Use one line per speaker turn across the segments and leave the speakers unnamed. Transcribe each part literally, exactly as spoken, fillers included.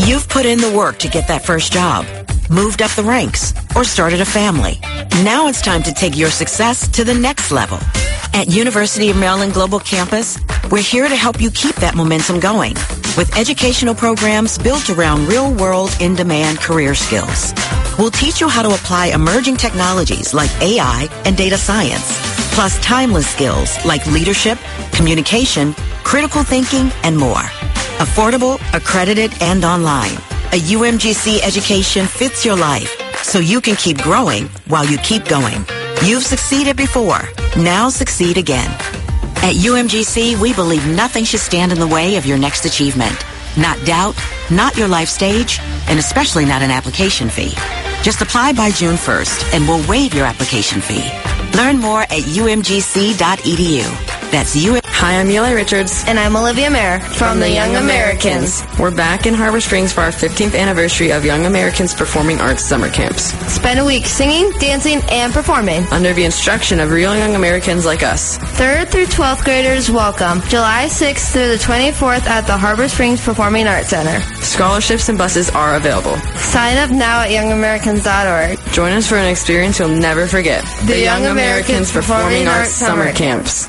You've put in the work to get that first job, moved up the ranks, or started a family. Now it's time to take your success to the next level. At University of Maryland Global Campus, we're here to help you keep that momentum going with educational programs built around real-world, in-demand career skills. We'll teach you how to apply emerging technologies like A I and data science, plus timeless skills like leadership, communication, critical thinking, and more. Affordable, accredited, and online. A U M G C education fits your life so you can keep growing while you keep going. You've succeeded before. Now succeed again. At U M G C, we believe nothing should stand in the way of your next achievement. Not doubt, not your life stage, and especially not an application fee. Just apply by June first, and we'll waive your application fee. Learn more at U M G C dot E D U. That's U.
Hi, I'm Eli Richards.
And I'm Olivia Mayer from,
from the Young, Young Americans. Americans. We're back in Harbor Springs for our fifteenth anniversary of Young Americans Performing Arts Summer Camps.
Spend a week singing, dancing, and performing
under the instruction of real Young Americans like us.
Third through twelfth graders welcome. July sixth through the twenty-fourth at the Harbor Springs Performing Arts Center.
Scholarships and buses are available.
Sign up now at young americans dot org.
Join us for an experience you'll never forget.
The, the Young, Young Americans, Americans Performing, Performing Arts Summer Camps.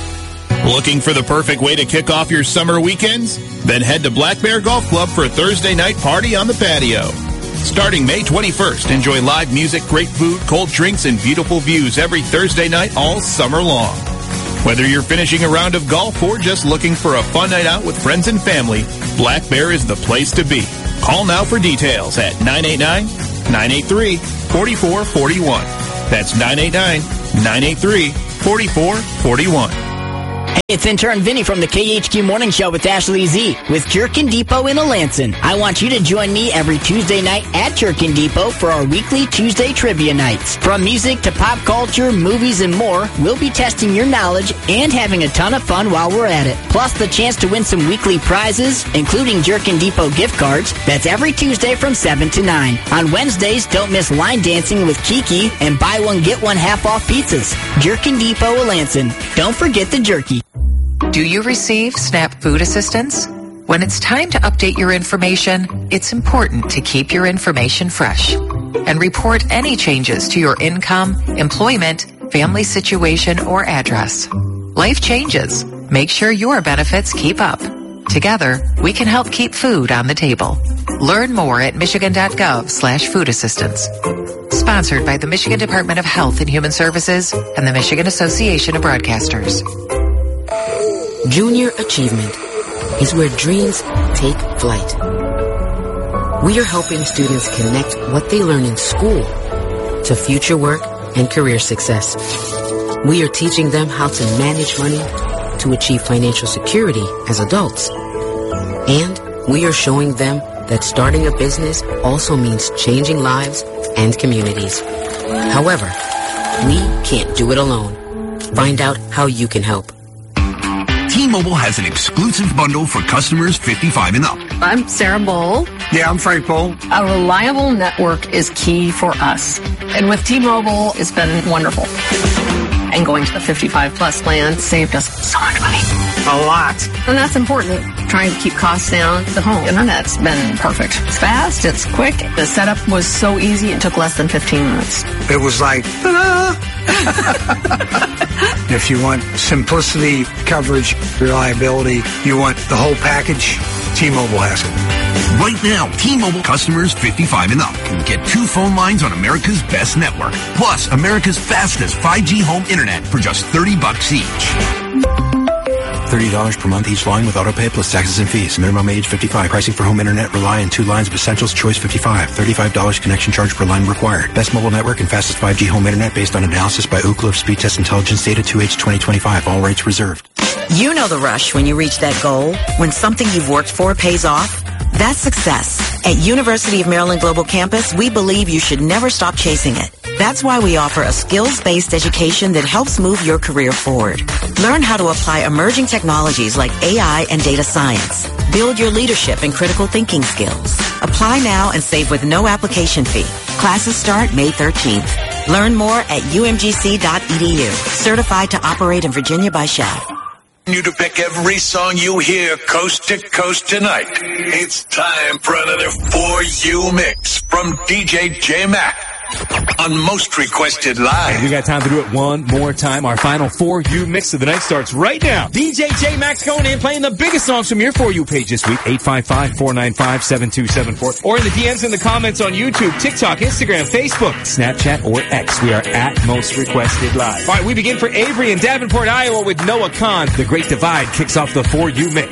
Looking for the perfect way to kick off your summer weekends? Then head to Black Bear Golf Club for a Thursday night party on the patio. Starting May twenty-first, enjoy live music, great food, cold drinks, and beautiful views every Thursday night all summer long. Whether you're finishing a round of golf or just looking for a fun night out with friends and family, Black Bear is the place to be. Call now for details at nine eight nine, nine eight three, four four four one. That's nine eight nine, nine eight three, four four four one.
Hey, it's intern Vinny from the K H Q Morning Show with Ashley Z with Jerkin Depot in Alanson. I want you to join me every Tuesday night at Jerkin Depot for our weekly Tuesday trivia nights. From music to pop culture, movies, and more, we'll be testing your knowledge and having a ton of fun while we're at it. Plus the chance to win some weekly prizes, including Jerkin Depot gift cards. That's every Tuesday from seven to nine. On Wednesdays, don't miss line dancing with Kiki and buy one, get one half off pizzas. Jerkin Depot Alanson. Don't forget the jerky.
Do you receive SNAP food assistance? When it's time to update your information, it's important to keep your information fresh and report any changes to your income, employment, family situation, or address. Life changes. Make sure your benefits keep up. Together, we can help keep food on the table. Learn more at michigan.gov slash food assistance. Sponsored by the Michigan Department of Health and Human Services and the Michigan Association of Broadcasters.
Junior Achievement is where dreams take flight. We are helping students connect what they learn in school to future work and career success. We are teaching them how to manage money to achieve financial security as adults. And we are showing them that starting a business also means changing lives and communities. However, we can't do it alone. Find out how you can help.
T-Mobile has an exclusive bundle for customers fifty-five and up.
I'm Sarah Bowl.
Yeah, I'm Frank Bowl.
A reliable network is key for us. And with T-Mobile, it's been wonderful. And going to the fifty-five plus plan saved us so much money.
A lot.
And that's important. Trying to keep costs down. The home internet's been perfect. It's fast. It's quick. The setup was so easy. It took less than fifteen minutes.
It was like, ta-da! If you want simplicity, coverage, reliability, you want the whole package, T-Mobile has it.
Right now, T-Mobile customers fifty-five and up can get two phone lines on America's best network, plus America's fastest five G home internet for just thirty bucks each.
thirty dollars per month each line with autopay plus taxes and fees. Minimum age fifty-five. Pricing for home internet rely on two lines of Essentials Choice fifty-five. thirty-five dollars connection charge per line required. Best mobile network and fastest five G home internet based on analysis by Ookla of Speed Test Intelligence data two H twenty twenty-five. All rights reserved.
You know the rush when you reach that goal, when something you've worked for pays off. That's success. At University of Maryland Global Campus, we believe you should never stop chasing it. That's why we offer a skills-based education that helps move your career forward. Learn how to apply emerging technologies like A I and data science. Build your leadership and critical thinking skills. Apply now and save with no application fee. Classes start May thirteenth. Learn more at U M G C dot E D U. Certified to operate in Virginia by S H A D.
You to pick every song you hear coast to coast tonight. It's time for another For You mix from D J J Mac on Most Requested Live.
We got time to do it one more time. Our final For You mix of the night starts right now. D J J Max going in, playing the biggest songs from your For You page this week. eight five five, four nine five, seven two seven four. Or in the D Ms and the comments on YouTube, TikTok, Instagram, Facebook, Snapchat, or X. We are at Most Requested Live. All right, we begin for Avery in Davenport, Iowa with Noah Khan. The Great Divide kicks off the For You mix.